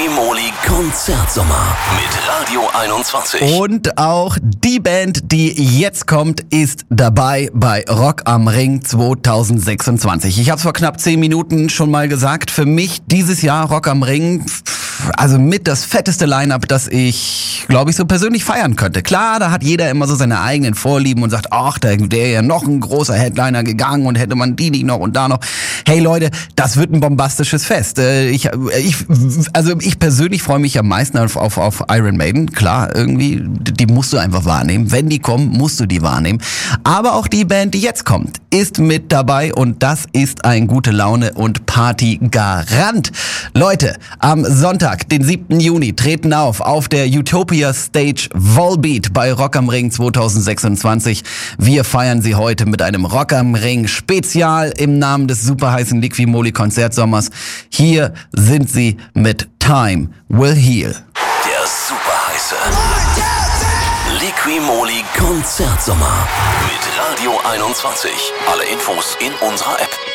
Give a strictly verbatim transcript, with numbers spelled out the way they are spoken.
Liqui-Moly Konzertsommer mit Radio einundzwanzig. Und auch die Band, die jetzt kommt, ist dabei bei Rock am Ring zwanzig sechsundzwanzig. Ich habe es vor knapp zehn Minuten schon mal gesagt. Für mich dieses Jahr Rock am Ring, also mit das fetteste Line-Up, das ich, glaube ich, so persönlich feiern könnte. Klar, da hat jeder immer so seine eigenen Vorlieben und sagt, ach, da wäre ja noch ein großer Headliner gegangen und hätte man die nicht noch und da noch. Hey Leute, das wird ein bombastisches Fest. Ich, ich, also ich persönlich freue mich am meisten auf, auf, auf Iron Maiden. Klar, irgendwie, die musst du einfach wahrnehmen. Wenn die kommen, musst du die wahrnehmen. Aber auch die Band, die jetzt kommt, ist mit dabei und das ist ein gute Laune und Party-Garant. Leute, am Sonntag, den siebten Juni, treten auf auf der Utopia Stage Volbeat bei Rock am Ring zwanzig sechsundzwanzig. Wir feiern sie heute mit einem Rock am Ring Spezial im Namen des super heißen Liqui-Moly Konzertsommers. Hier sind sie mit Time Will Heal. Der super heiße Liqui-Moly Konzertsommer mit Radio einundzwanzig. Alle Infos in unserer App.